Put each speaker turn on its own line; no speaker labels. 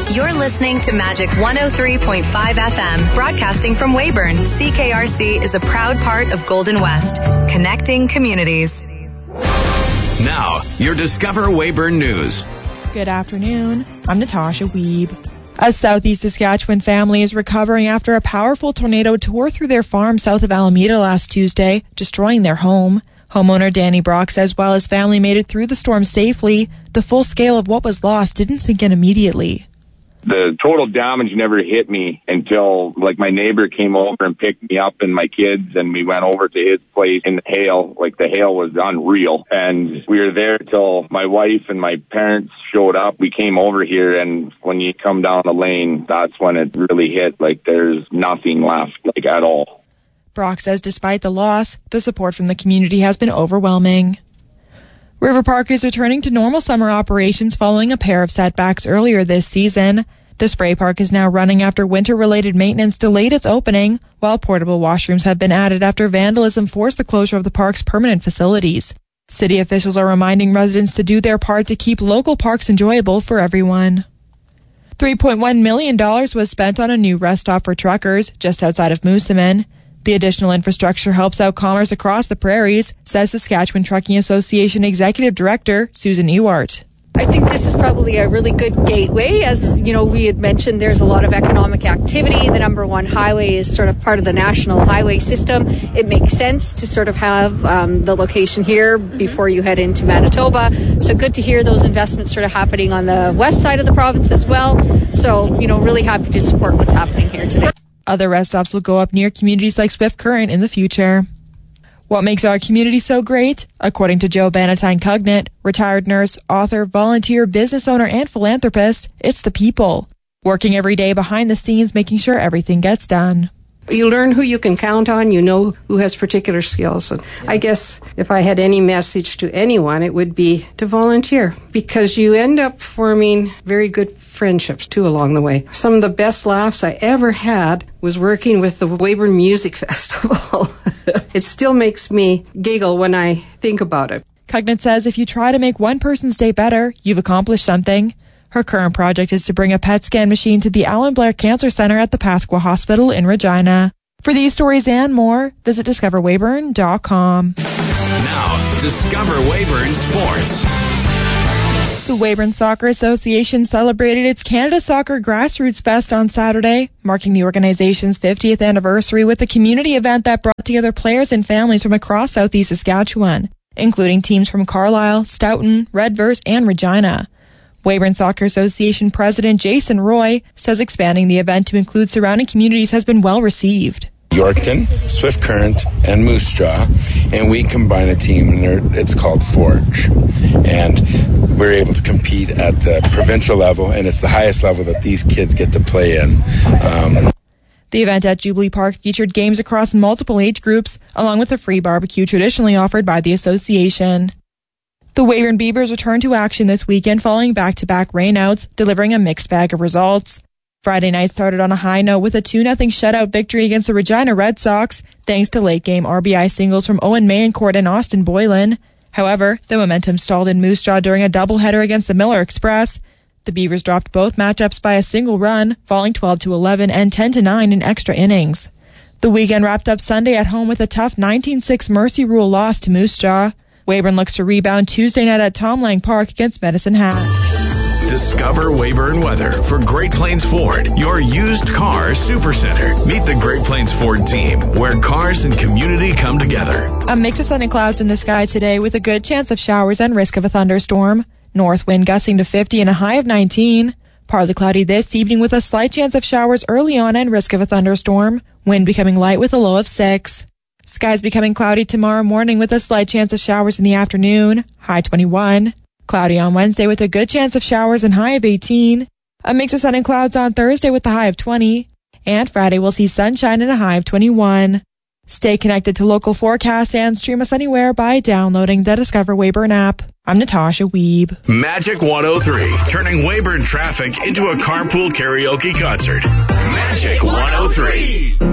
You're listening to Magic 103.5 FM, broadcasting from Weyburn. CKRC is a proud part of Golden West, connecting communities.
Now, your Discover Weyburn News.
Good afternoon. I'm Natasha Wiebe. A southeast Saskatchewan family is recovering after a powerful tornado tore through their farm south of Alameda last Tuesday, destroying their home. Homeowner Danny Brock says while his family made it through the storm safely, the full scale of what was lost didn't sink in immediately.
The total damage never hit me until, my neighbor came over and picked me up and my kids, and we went over to his place in the hail. The hail was unreal. And we were there till my wife and my parents showed up. We came over here, and when you come down the lane, that's when it really hit. There's nothing left, at all.
Brock says despite the loss, the support from the community has been overwhelming. River Park is returning to normal summer operations following a pair of setbacks earlier this season. The spray park is now running after winter-related maintenance delayed its opening, while portable washrooms have been added after vandalism forced the closure of the park's permanent facilities. City officials are reminding residents to do their part to keep local parks enjoyable for everyone. $3.1 million was spent on a new rest stop for truckers just outside of Moosomin. The additional infrastructure helps out commerce across the prairies, says Saskatchewan Trucking Association Executive Director Susan Ewart.
I think this is probably a really good gateway. As we had mentioned, there's a lot of economic activity. The number one highway is sort of part of the national highway system. It makes sense to sort of have the location here before you head into Manitoba. So good to hear those investments sort of happening on the west side of the province as well. So, really happy to support what's happening here today.
Other rest stops will go up near communities like Swift Current in the future. What makes our community so great? According to Joe Bannatyne Cugnett, retired nurse, author, volunteer, business owner, and philanthropist, it's the people. Working every day behind the scenes, making sure everything gets done.
You learn who you can count on, you know who has particular skills. And I guess if I had any message to anyone, it would be to volunteer, because you end up forming very good friendships too along the way. Some of the best laughs I ever had was working with the Weyburn Music Festival. It still makes me giggle when I think about it.
Cugnett says if you try to make one person's day better, you've accomplished something. Her current project is to bring a PET scan machine to the Alan Blair Cancer Center at the Pasqua Hospital in Regina. For these stories and more, visit discoverweyburn.com.
Now, Discover Weyburn Sports.
The Weyburn Soccer Association celebrated its Canada Soccer Grassroots Fest on Saturday, marking the organization's 50th anniversary with a community event that brought together players and families from across southeast Saskatchewan, including teams from Carlisle, Stoughton, Redverse, and Regina. Weyburn Soccer Association President Jason Roy says expanding the event to include surrounding communities has been well received.
Yorkton, Swift Current, and Moose Jaw, and we combine a team, and it's called Forge. And we're able to compete at the provincial level, and it's the highest level that these kids get to play in.
The event at Jubilee Park featured games across multiple age groups, along with a free barbecue traditionally offered by the association. The Weyburn Beavers returned to action this weekend following back-to-back rainouts, delivering a mixed bag of results. Friday night started on a high note with a 2-0 shutout victory against the Regina Red Sox, thanks to late-game RBI singles from Owen Mayencourt and Austin Boylan. However, the momentum stalled in Moose Jaw during a doubleheader against the Miller Express. The Beavers dropped both matchups by a single run, falling 12-11 and 10-9 in extra innings. The weekend wrapped up Sunday at home with a tough 19-6 Mercy Rule loss to Moose Jaw. Weyburn looks to rebound Tuesday night at Tom Lang Park against Medicine Hat.
Discover Weyburn weather for Great Plains Ford, your used car supercenter. Meet the Great Plains Ford team, where cars and community come together.
A mix of sun and clouds in the sky today with a good chance of showers and risk of a thunderstorm. North wind gusting to 50 and a high of 19. Partly cloudy this evening with a slight chance of showers early on and risk of a thunderstorm. Wind becoming light with a low of 6. Skies becoming cloudy tomorrow morning with a slight chance of showers in the afternoon, high 21. Cloudy on Wednesday with a good chance of showers and high of 18. A mix of sun and clouds on Thursday with a high of 20. And Friday we'll see sunshine and a high of 21. Stay connected to local forecasts and stream us anywhere by downloading the Discover Weyburn app. I'm Natasha Wiebe.
Magic 103, turning Weyburn traffic into a carpool karaoke concert. Magic 103.